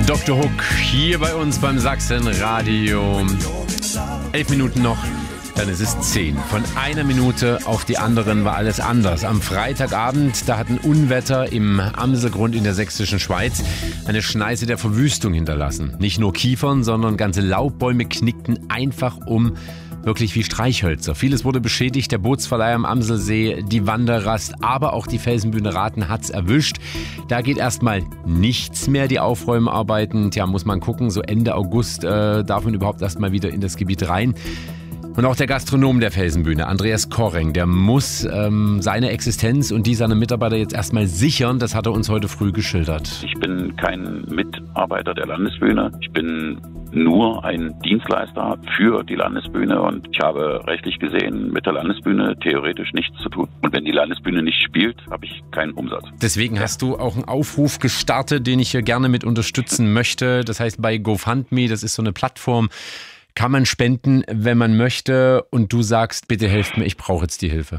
Dr. Hook hier bei uns beim Sachsenradio. 11 Minuten noch, dann ist es 10. Von einer Minute auf die anderen war alles anders. Am Freitagabend, da hat ein Unwetter im Amselgrund in der sächsischen Schweiz eine Schneise der Verwüstung hinterlassen. Nicht nur Kiefern, sondern ganze Laubbäume knickten einfach um. Wirklich wie Streichhölzer. Vieles wurde beschädigt, der Bootsverleih am Amselsee, die Wanderrast, aber auch die Felsenbühne Raten hat's erwischt. Da geht erstmal nichts mehr, die Aufräumarbeiten. Tja, muss man gucken, so Ende August darf man überhaupt erstmal wieder in das Gebiet rein. Und auch der Gastronom der Felsenbühne, Andreas Korreng, der muss seine Existenz und die seiner Mitarbeiter jetzt erstmal sichern. Das hat er uns heute früh geschildert. Ich bin kein Mitarbeiter der Landesbühne. Ich bin nur ein Dienstleister für die Landesbühne und ich habe rechtlich gesehen mit der Landesbühne theoretisch nichts zu tun. Und wenn die Landesbühne nicht spielt, habe ich keinen Umsatz. Deswegen hast du auch einen Aufruf gestartet, den ich hier gerne mit unterstützen möchte. Das heißt bei GoFundMe, das ist so eine Plattform, kann man spenden, wenn man möchte und du sagst, bitte helft mir, ich brauche jetzt die Hilfe.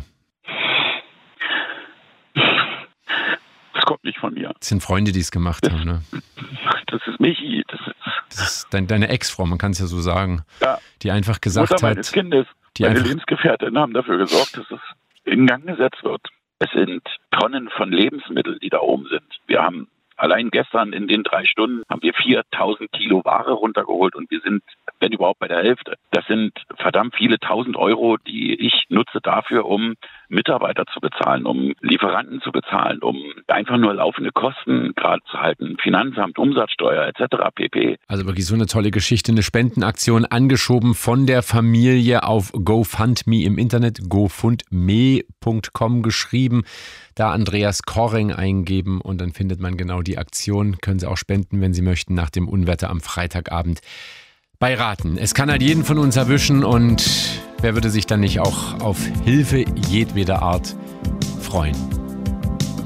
Das kommt nicht von mir. Das sind Freunde, die es gemacht haben, ne? Das ist Michi. Das ist deine Ex-Frau, man kann es ja so sagen, ja, die einfach gesagt Mutter hat... meines Kindes, meine Lebensgefährten haben dafür gesorgt, dass es in Gang gesetzt wird. Es sind Tonnen von Lebensmitteln, die da oben sind. Wir haben allein gestern in den 3 Stunden haben wir 4.000 Kilo Ware runtergeholt und wir sind, wenn überhaupt, bei der Hälfte. Das sind verdammt viele 1.000 Euro, die ich nutze dafür, um Mitarbeiter zu bezahlen, um Lieferanten zu bezahlen, um einfach nur laufende Kosten gerade zu halten, Finanzamt, Umsatzsteuer etc. pp. Also wirklich so eine tolle Geschichte, eine Spendenaktion angeschoben von der Familie auf GoFundMe im Internet, gofundme.com geschrieben. Da Andreas Korreng eingeben und dann findet man genau die Aktion. Können Sie auch spenden, wenn Sie möchten, nach dem Unwetter am Freitagabend bei Raten. Es kann halt jeden von uns erwischen und wer würde sich dann nicht auch auf Hilfe jedweder Art freuen?